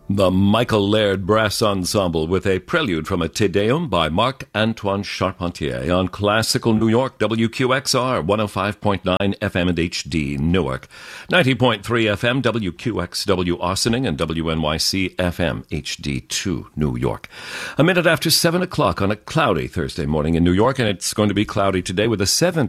The Michael Laird Brass Ensemble with a prelude from a Te Deum by Marc-Antoine Charpentier on Classical New York, WQXR, 105.9 FM and HD, Newark, 90.3 FM, WQXW Ossining, and WNYC FM HD2, New York. A minute after 7 o'clock on a cloudy Thursday morning in New York, and it's going to be cloudy today with a 70